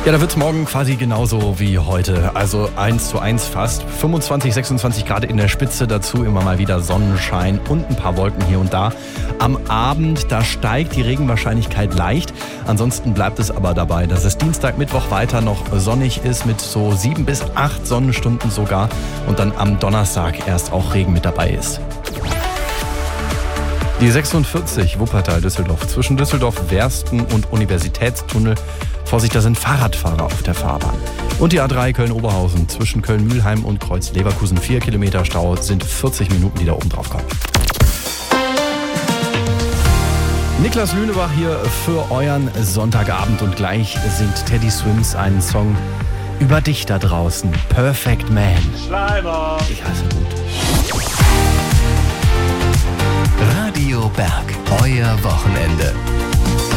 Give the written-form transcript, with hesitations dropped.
Ja, da wird es morgen quasi genauso wie heute. Also 1:1 fast. 25, 26 Grad in der Spitze, dazu immer mal wieder Sonnenschein und ein paar Wolken hier und da. Am Abend, da steigt die Regenwahrscheinlichkeit leicht. Ansonsten bleibt es aber dabei, dass es Dienstag, Mittwoch weiter noch sonnig ist mit so 7 bis 8 Sonnenstunden sogar. Und dann am Donnerstag erst auch Regen mit dabei ist. Die 46 Wuppertal-Düsseldorf zwischen Düsseldorf-Wersten und Universitätstunnel. Vorsicht, da sind Fahrradfahrer auf der Fahrbahn. Und die A3 Köln-Oberhausen zwischen Köln-Mühlheim und Kreuz-Leverkusen. 4 Kilometer Stau, sind 40 Minuten, die da oben drauf kommen. Niklas Lünebach hier für euren Sonntagabend und gleich singt Teddy Swims einen Song über dich da draußen. Perfect Man. Schleimer. Ich heiße gut. Radio Berg, euer Wochenende.